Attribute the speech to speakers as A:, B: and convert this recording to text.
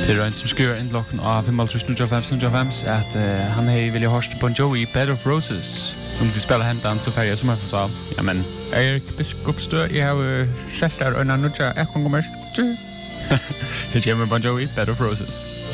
A: Det en som skriver innlokken av 55 at han ville ha hørt Bon Jovi Bed of Roses. Om de spiller hentan så ferdig som jeg får sa. Ja, men Erik Biskopstø, jeg har selv der øyne nødja ekongommerst. Her kommer Bon Jovi Bed of Roses.